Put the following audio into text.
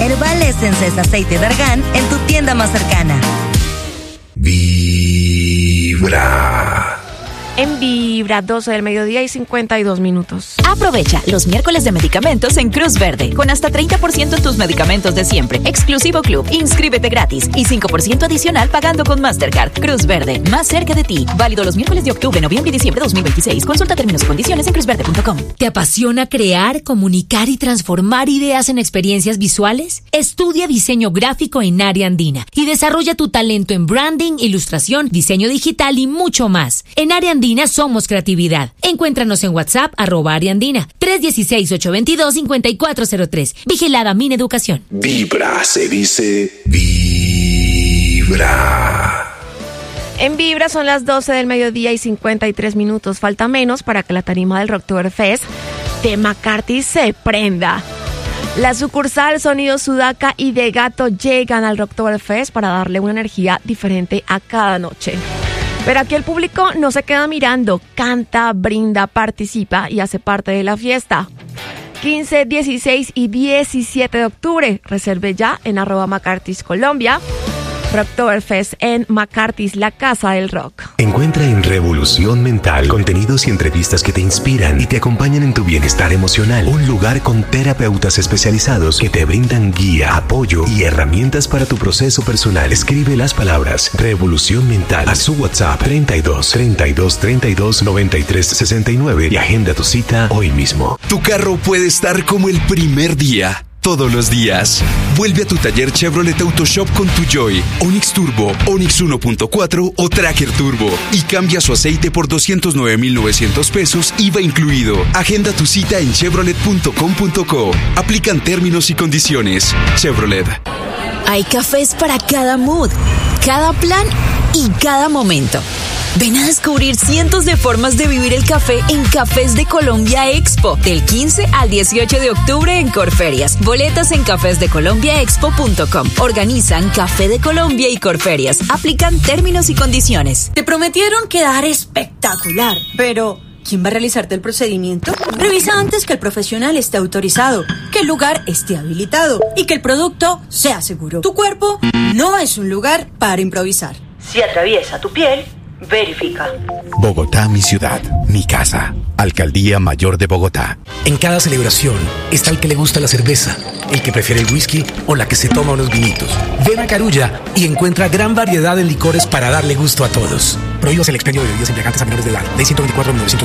Herbal Essence es aceite de argán en tu tienda más cercana. Vibra. En Vibra, 12 del mediodía y 52 minutos. Aprovecha los miércoles de medicamentos en Cruz Verde, con hasta 30% en tus medicamentos de siempre. Exclusivo club, inscríbete gratis y 5% adicional pagando con Mastercard. Cruz Verde, más cerca de ti. Válido los miércoles de octubre, noviembre y diciembre de 2026. Consulta términos y condiciones en cruzverde.com. ¿Te apasiona crear, comunicar y transformar ideas en experiencias visuales? Estudia diseño gráfico en Área Andina y desarrolla tu talento en branding, ilustración, diseño digital y mucho más. En Área Andina somos creatividad. Encuéntranos en WhatsApp @Ariandina 316-822-5403. Vigilada Mineducación. Vibra, se dice Vibra. En Vibra son las 12 del mediodía y 53 minutos. Falta menos para que la tarima del Rocktoberfest de McCarthy se prenda. La sucursal Sonido Sudaca y De Gato llegan al Rocktoberfest para darle una energía diferente a cada noche. Pero aquí el público no se queda mirando, canta, brinda, participa y hace parte de la fiesta. 15, 16 y 17 de octubre. Reserve ya en @McCarthy's Colombia. Rocktoberfest en McCarthy's, la casa del rock. Encuentra en Revolución Mental contenidos y entrevistas que te inspiran y te acompañan en tu bienestar emocional. Un lugar con terapeutas especializados que te brindan guía, apoyo y herramientas para tu proceso personal. Escribe las palabras Revolución Mental a su WhatsApp 32 32 32 93 69 y agenda tu cita hoy mismo. Tu carro puede estar como el primer día. Todos los días. Vuelve a tu taller Chevrolet Auto Shop con tu Joy, Onix Turbo, Onix 1.4 o Tracker Turbo y cambia su aceite por 209,900 pesos, IVA incluido. Agenda tu cita en chevrolet.com.co. Aplican términos y condiciones. Chevrolet. Hay cafés para cada mood, cada plan y cada momento. Ven a descubrir cientos de formas de vivir el café en Cafés de Colombia Expo, del 15 al 18 de octubre en Corferias. Boletas en cafesdecolombiaexpo.com. Organizan Café de Colombia y Corferias. Aplican términos y condiciones. Te prometieron quedar espectacular, pero ¿quién va a realizarte el procedimiento? Revisa antes que el profesional esté autorizado, que el lugar esté habilitado y que el producto sea seguro. Tu cuerpo no es un lugar para improvisar. Si atraviesa tu piel, verifica. Bogotá, mi ciudad, mi casa. Alcaldía Mayor de Bogotá. En cada celebración está el que le gusta la cerveza, el que prefiere el whisky o la que se toma unos vinitos. Ven a Carulla y encuentra gran variedad de licores para darle gusto a todos. Prohíbas el expendio de bebidas embriagantes a menores de edad. Ley 124/1900.